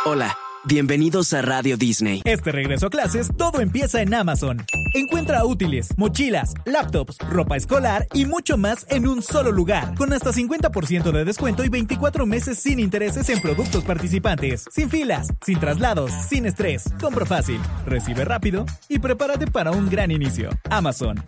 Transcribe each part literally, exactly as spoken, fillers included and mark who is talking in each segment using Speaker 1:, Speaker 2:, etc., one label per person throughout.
Speaker 1: Hola, bienvenidos a Radio Disney.
Speaker 2: Este regreso a clases, todo empieza en Amazon. Encuentra útiles, mochilas, laptops, ropa escolar y mucho más en un solo lugar. Con hasta cincuenta por ciento de descuento y veinticuatro meses sin intereses en productos participantes. Sin filas, sin traslados, sin estrés. Compra fácil, recibe rápido y prepárate para un gran inicio. Amazon.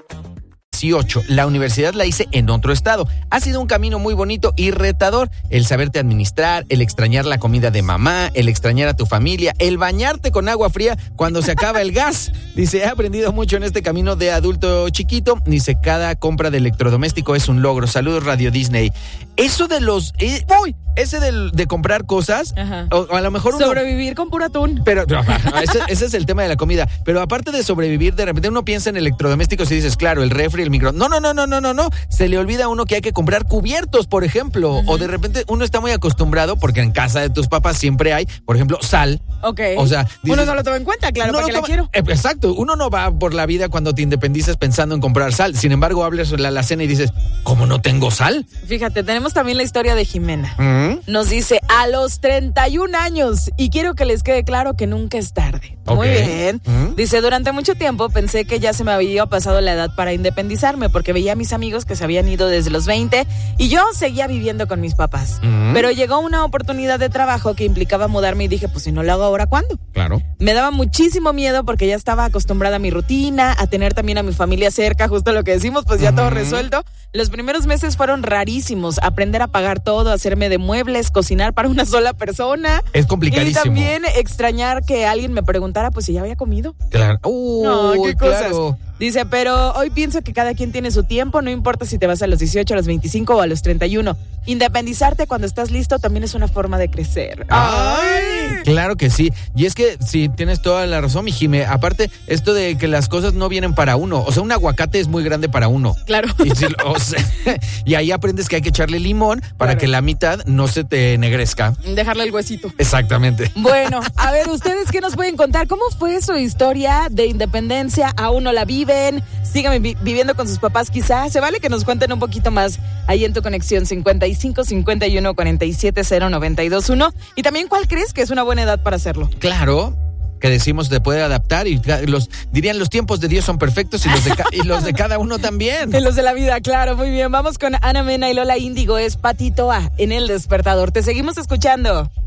Speaker 3: dieciocho. La universidad la hice en otro estado. Ha sido un camino muy bonito y retador. El saberte administrar, el extrañar la comida de mamá, el extrañar a tu familia, el bañarte con agua fría cuando se acaba el gas. Dice, he aprendido mucho en este camino de adulto chiquito. Dice, cada compra de electrodoméstico es un logro. Saludos, Radio Disney. Eso de los... Eh, uy, ese de, de comprar cosas, o, o a lo mejor uno...
Speaker 4: Sobrevivir con puro atún.
Speaker 3: Pero no, ese, ese es el tema de la comida. Pero aparte de sobrevivir, de repente uno piensa en electrodomésticos y dices, claro, el refri, el micro... No, no, no, no, no, no, no. Se le olvida a uno que hay que comprar cubiertos, por ejemplo. Uh-huh. O de repente uno está muy acostumbrado, porque en casa de tus papás siempre hay, por ejemplo, sal.
Speaker 4: Ok.
Speaker 3: O sea, dices,
Speaker 4: uno no lo toma en cuenta, claro, porque la quiero.
Speaker 3: Exacto. Uno no va por la vida cuando te independizas pensando en comprar sal. Sin embargo, hablas la alacena y dices, ¿cómo no tengo sal?
Speaker 4: Fíjate, tenemos también la historia de Jimena.
Speaker 3: Uh-huh.
Speaker 4: Nos dice, a los treinta y un años, y quiero que les quede claro que nunca es tarde. Okay. Muy bien. Uh-huh. Dice, durante mucho tiempo pensé que ya se me había pasado la edad para independizarme, porque veía a mis amigos que se habían ido desde los veinte y yo seguía viviendo con mis papás. Uh-huh. Pero llegó una oportunidad de trabajo que implicaba mudarme y dije, pues si no lo hago ahora, ¿cuándo?
Speaker 3: Claro.
Speaker 4: Me daba muchísimo miedo porque ya estaba acostumbrada a mi rutina, a tener también a mi familia cerca, justo lo que decimos, pues ya uh-huh. todo resuelto. Los primeros meses fueron rarísimos, aprender a pagar todo, hacerme de muebles, cocinar para una sola persona.
Speaker 3: Es complicadísimo.
Speaker 4: Y también extrañar que alguien me preguntara, pues si ya había comido.
Speaker 3: Claro. Uh,
Speaker 4: no, qué cosas.
Speaker 3: Claro.
Speaker 4: Dice, pero hoy pienso que cada quien tiene su tiempo, no importa si te vas a los dieciocho, a los veinticinco o a los treinta y uno. Independizarte cuando estás listo también es una forma de crecer.
Speaker 3: ¡Ay! Claro que sí. Y es que sí, tienes toda la razón, mi Jime. Aparte, esto de que las cosas no vienen para uno. O sea, un aguacate es muy grande para uno.
Speaker 4: Claro.
Speaker 3: Y, si, o sea, y ahí aprendes que hay que echarle limón para claro. que la mitad no se te ennegrezca.
Speaker 4: Dejarle el huesito.
Speaker 3: Exactamente.
Speaker 4: Bueno, a ver, ¿ustedes qué nos pueden contar? ¿Cómo fue su historia de independencia? ¿Aún no la viven? Sigan vi- viviendo con sus papás quizás. Se vale que nos cuenten un poquito más ahí en tu conexión cincuenta y cinco, cincuenta y uno, cuarenta y siete, cero, noventa y dos, uno. Y también, ¿cuál crees que es una buena edad para hacerlo?
Speaker 3: Claro, que decimos se puede adaptar y los dirían los tiempos de Dios son perfectos y los de, ca- y los de cada uno también.
Speaker 4: En los de la vida, claro, muy bien. Vamos con Ana Mena y Lola Índigo, es Patito A en El Despertador. Te seguimos escuchando.